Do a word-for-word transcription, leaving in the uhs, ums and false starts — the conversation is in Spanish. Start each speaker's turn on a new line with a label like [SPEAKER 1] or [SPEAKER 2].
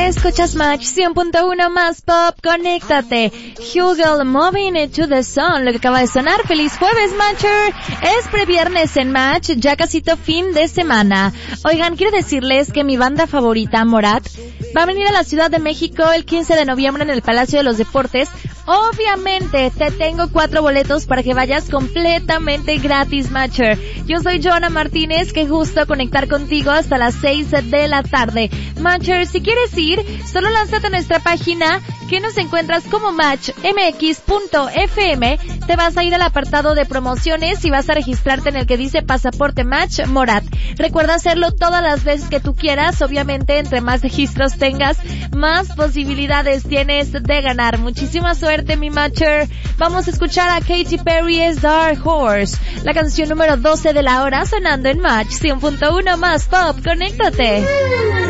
[SPEAKER 1] Escuchas Match cien punto uno más pop, conéctate. Hugel, Moving It to the Sun, lo que acaba de sonar. Feliz jueves, Matcher. Es previernes en Match, ya casito fin de semana. Oigan, quiero decirles que mi banda favorita, Morat, va a venir a la Ciudad de México el quince de noviembre en el Palacio de los Deportes. Obviamente, te tengo cuatro boletos para que vayas completamente gratis, Matcher. Yo soy Joana Martínez, qué gusto conectar contigo hasta las seis de la tarde. Matcher, si quieres ir, solo lánzate a nuestra página, que nos encuentras como match m x punto f m. Te vas a ir al apartado de promociones y vas a registrarte en el que dice Pasaporte Match Morat. Recuerda hacerlo todas las veces que tú quieras. Obviamente, entre más registros tengas, más posibilidades tienes de ganar. Muchísima suerte, mi Matcher. Vamos a escuchar a Katy Perry's Dark Horse, la canción número doce de la hora, sonando en Match cien punto uno más pop. Conéctate.